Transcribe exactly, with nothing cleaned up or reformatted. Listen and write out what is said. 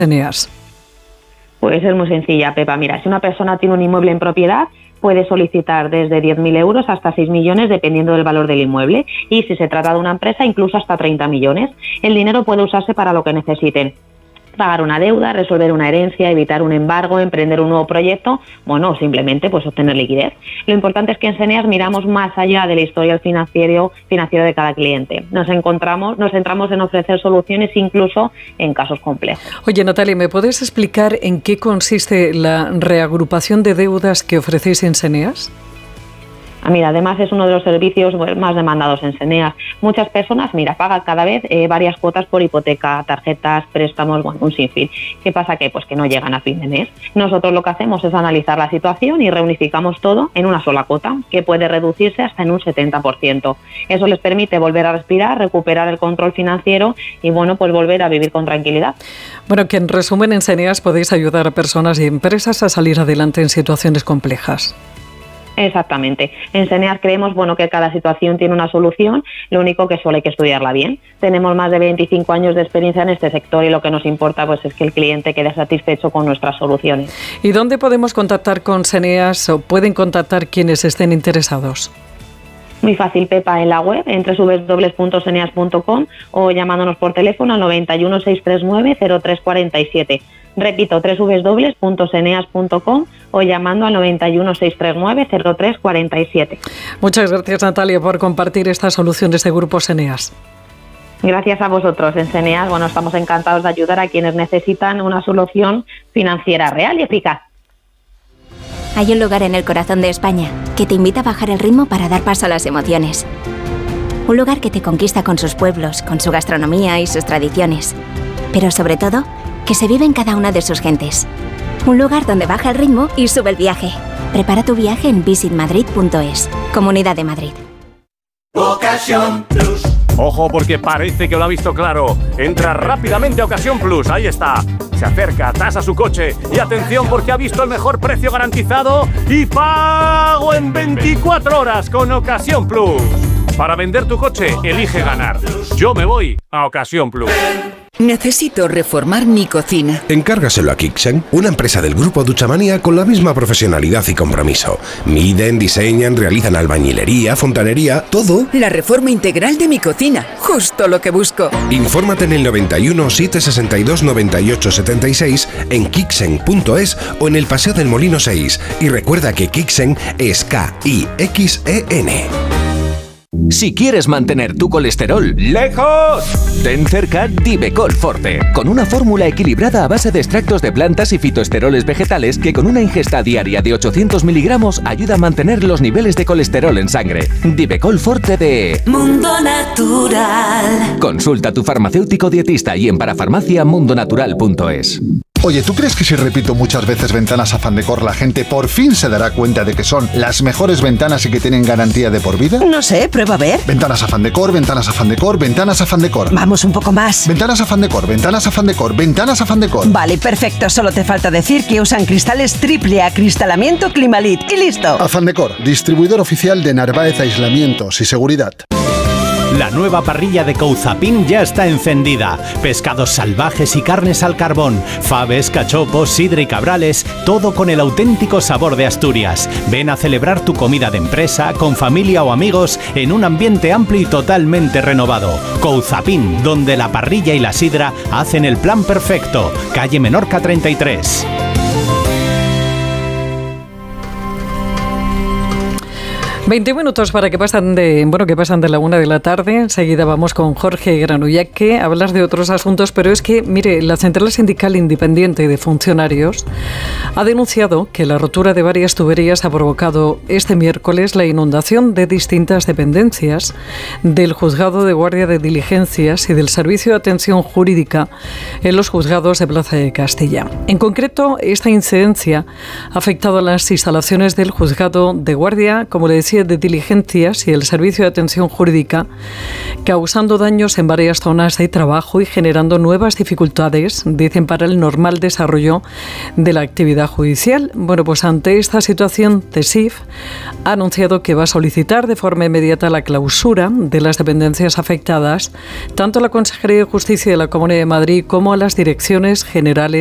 Eneas? Pues es muy sencilla, Pepa. Mira, si una persona tiene un inmueble en propiedad, puede solicitar desde diez mil euros hasta seis millones, dependiendo del valor del inmueble. Y si se trata de una empresa, incluso hasta treinta millones. El dinero puede usarse para lo que necesiten. Pagar una deuda, resolver una herencia, evitar un embargo, emprender un nuevo proyecto, bueno, simplemente pues obtener liquidez. Lo importante es que en Seneas miramos más allá del historial financiero, financiero de cada cliente. Nos encontramos, nos centramos en ofrecer soluciones incluso en casos complejos. Oye, Natalia, ¿me puedes explicar en qué consiste la reagrupación de deudas que ofrecéis en Seneas? Mira, además es uno de los servicios más demandados en Seneas. Muchas personas, mira, pagan cada vez eh, varias cuotas por hipoteca, tarjetas, préstamos, bueno, un sinfín. ¿Qué pasa? Que pues que no llegan a fin de mes. Nosotros lo que hacemos es analizar la situación y reunificamos todo en una sola cuota, que puede reducirse hasta en un setenta por ciento. Eso les permite volver a respirar, recuperar el control financiero y, bueno, pues volver a vivir con tranquilidad. Bueno, que en resumen, en Seneas podéis ayudar a personas y empresas a salir adelante en situaciones complejas. Exactamente. En Seneas creemos bueno, que cada situación tiene una solución, lo único que solo hay que estudiarla bien. Tenemos más de veinticinco años de experiencia en este sector y lo que nos importa pues, es que el cliente quede satisfecho con nuestras soluciones. ¿Y dónde podemos contactar con Seneas o pueden contactar quienes estén interesados? Muy fácil, Pepa, en la web, en doble u doble u doble u punto seneas punto com o llamándonos por teléfono al noventa y uno, seiscientos treinta y nueve, cero tres cuarenta y siete. Repito, doble u doble u doble u punto seneas punto com o llamando al noventa y uno, seiscientos treinta y nueve, cero tres cuarenta y siete. Muchas gracias, Natalia, por compartir estas soluciones de Grupo Seneas. Gracias a vosotros. En Seneas, bueno, estamos encantados de ayudar a quienes necesitan una solución financiera real y eficaz. Hay un lugar en el corazón de España que te invita a bajar el ritmo para dar paso a las emociones. Un lugar que te conquista con sus pueblos, con su gastronomía y sus tradiciones. Pero sobre todo, que se vive en cada una de sus gentes. Un lugar donde baja el ritmo y sube el viaje. Prepara tu viaje en visit madrid punto es. Comunidad de Madrid. Ocasión Plus. Ojo, porque parece que lo ha visto claro. Entra rápidamente a Ocasión Plus, ahí está. Se acerca, tasa su coche y atención porque ha visto el mejor precio garantizado y pago en veinticuatro horas con Ocasión Plus. Para vender tu coche, elige ganar. Yo me voy a Ocasión Plus. Necesito reformar mi cocina. Encárgaselo a Kixen, una empresa del grupo Duchamanía con la misma profesionalidad y compromiso. Miden, diseñan, realizan albañilería, fontanería, todo. La reforma integral de mi cocina, justo lo que busco. Infórmate en el noventa y uno, setecientos sesenta y dos, noventa y ocho setenta y seis, en kixen punto es o en el Paseo del Molino seis. Y recuerda que Kixen es K I X E N. Si quieres mantener tu colesterol lejos, ten cerca Divecol Forte, con una fórmula equilibrada a base de extractos de plantas y fitoesteroles vegetales que con una ingesta diaria de ochocientos miligramos ayuda a mantener los niveles de colesterol en sangre. Divecol Forte de Mundo Natural. Consulta a tu farmacéutico dietista y en parafarmacia mundo natural punto es. Oye, ¿tú crees que si repito muchas veces Ventanas Afán Decor la gente por fin se dará cuenta de que son las mejores ventanas y que tienen garantía de por vida? No sé, prueba a ver. Ventanas Afán Decor, Ventanas Afán Decor, Ventanas Afán Decor. Vamos un poco más. Ventanas Afán Decor, Ventanas Afán Decor, Ventanas Afán Decor. Vale, perfecto. Solo te falta decir que usan cristales triple acristalamiento Climalit y listo. Afán Decor, distribuidor oficial de Narváez Aislamientos y Seguridad. La nueva parrilla de Couzapin ya está encendida. Pescados salvajes y carnes al carbón, faves, cachopos, sidra y cabrales, todo con el auténtico sabor de Asturias. Ven a celebrar tu comida de empresa, con familia o amigos, en un ambiente amplio y totalmente renovado. Couzapin, donde la parrilla y la sidra hacen el plan perfecto. Calle Menorca treinta y tres. veinte minutos para que pasan de bueno que pasan de la una de la tarde. Enseguida vamos con Jorge Granullaque a hablar de otros asuntos, pero es que, mire, la Central Sindical Independiente de Funcionarios ha denunciado que la rotura de varias tuberías ha provocado este miércoles la inundación de distintas dependencias del Juzgado de Guardia de Diligencias y del Servicio de Atención Jurídica en los juzgados de Plaza de Castilla. En concreto, esta incidencia ha afectado a las instalaciones del Juzgado de Guardia, como le decía, serie de diligencias y el Servicio de Atención Jurídica, causando daños en varias zonas de trabajo y generando nuevas dificultades, dicen, para el normal desarrollo de la actividad judicial. Bueno, pues ante esta situación, CESIF ha anunciado que va a solicitar de forma inmediata la clausura de las dependencias afectadas, tanto a la Consejería de Justicia de la Comunidad de Madrid como a las direcciones generales